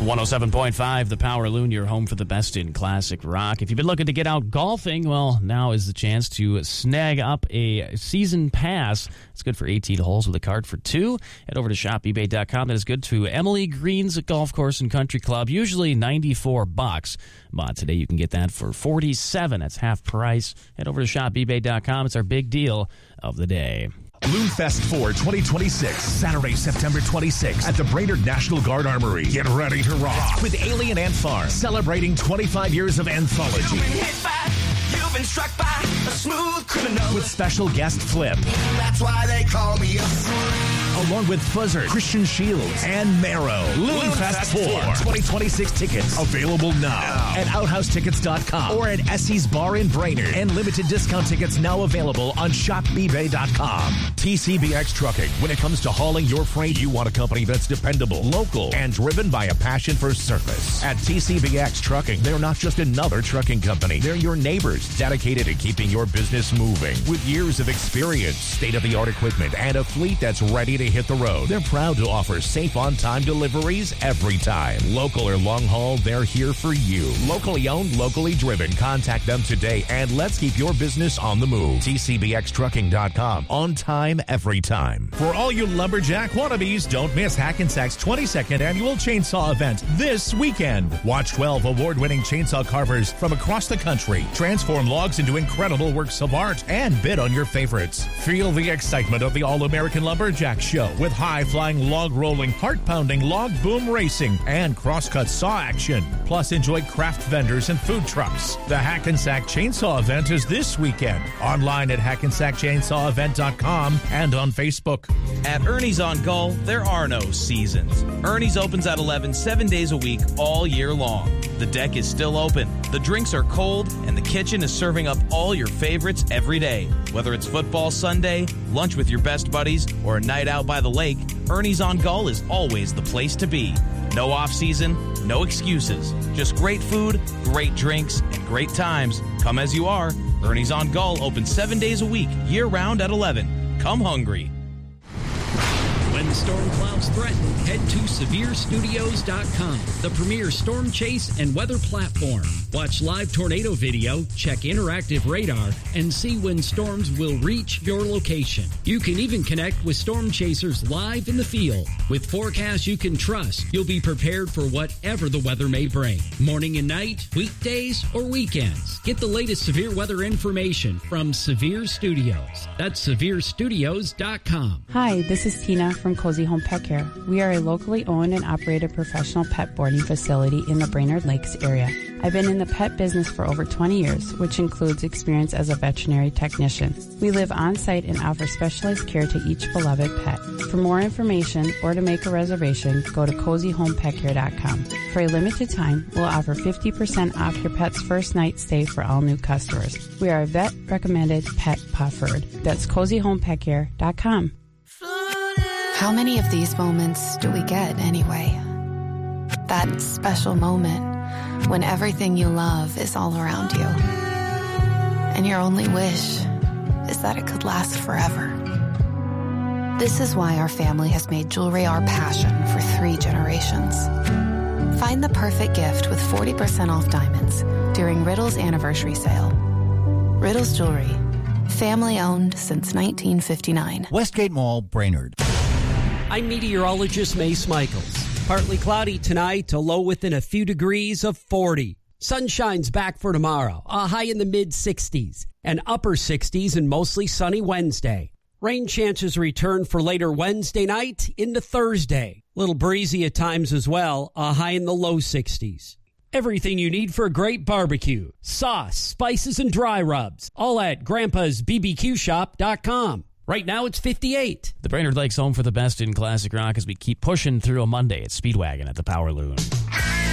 107.5, The Power Loon, your home for the best in classic rock. If you've been looking to get out golfing, well, now is the chance to snag up a season pass. It's good for 18 holes with a card for 2. Head over to shopebay.com. That is good to Emily Green's Golf Course and Country Club, usually $94. But today you can get that for $47. That's half price. Head over to shopebay.com. It's our big deal of the day. Loonfest 4 2026, Saturday, September 26th at the Brainerd National Guard Armory. Get ready to rock with Alien Ant Farm, celebrating 25 years of anthology. You've been struck by a smooth criminal with special guest Flip. That's why they call me a fool. Along with Fuzzer, Christian Shields, and Marrow. Loonfest 4 2026 tickets available now at OuthouseTickets.com or at Essie's Bar in Brainerd. And limited discount tickets now available on ShopBeBay.com. TCBX Trucking. When it comes to hauling your freight, you want a company that's dependable, local, and driven by a passion for service. At TCBX Trucking, they're not just another trucking company. They're your neighbors, dedicated to keeping your business moving. With years of experience, state-of-the-art equipment, and a fleet that's ready to hit the road. They're proud to offer safe on-time deliveries every time. Local or long haul, they're here for you. Locally owned, locally driven. Contact them today and let's keep your business on the move. TCBXTrucking.com. On time, every time. For all you lumberjack wannabes, don't miss Hackensack's 22nd annual chainsaw event this weekend. Watch 12 award-winning chainsaw carvers from across the country transform logs into incredible works of art and bid on your favorites. Feel the excitement of the All-American Lumberjack Show with high-flying, log-rolling, heart-pounding log boom racing and crosscut saw action. Plus, enjoy craft vendors and food trucks. The Hackensack Chainsaw event is this weekend. Online at hackensackchainsawevent.com and on Facebook. At Ernie's on Gull, there are no seasons. Ernie's opens at 11, 7 days a week, all year long. The deck is still open, the drinks are cold, and the kitchen is serving up all your favorites every day. Whether it's football Sunday, lunch with your best buddies, or a night out by the lake, Ernie's on Gull is always the place to be. No off-season, no excuses. Just great food, great drinks, and great times. Come as you are. Ernie's on Gull open 7 days a week, year-round at 11. Come hungry. When storm clouds threaten, head to SevereStudios.com, the premier storm chase and weather platform. Watch live tornado video, check interactive radar, and see when storms will reach your location. You can even connect with storm chasers live in the field. With forecasts you can trust, you'll be prepared for whatever the weather may bring. Morning and night, weekdays, or weekends. Get the latest severe weather information from Severe Studios. That's SevereStudios.com. Hi, this is Tina from Cozy Home Pet Care. We are a locally owned and operated professional pet boarding facility in the Brainerd Lakes area. I've been in the pet business for over 20 years, which includes experience as a veterinary technician. We live on-site and offer specialized care to each beloved pet. For more information or to make a reservation, go to CozyHomePetCare.com. For a limited time, we'll offer 50% off your pet's first night stay for all new customers. We are a vet-recommended pet puffered. That's CozyHomePetCare.com. How many of these moments do we get anyway? That special moment when everything you love is all around you. And your only wish is that it could last forever. This is why our family has made jewelry our passion for 3 generations. Find the perfect gift with 40% off diamonds during Riddle's anniversary sale. Riddle's Jewelry. Family owned since 1959. Westgate Mall, Brainerd. I'm meteorologist Mace Michaels. Partly cloudy tonight, a low within a few degrees of 40. Sunshine's back for tomorrow, a high in the mid-60s, and upper 60s and mostly sunny Wednesday. Rain chances return for later Wednesday night into Thursday. Little breezy at times as well, a high in the low 60s. Everything you need for a great barbecue. Sauce, spices, and dry rubs. All at Grandpa'sBBQShop.com. Right now, it's 58. The Brainerd Lakes home for the best in classic rock as we keep pushing through a Monday at Speedwagon at the Power Loon.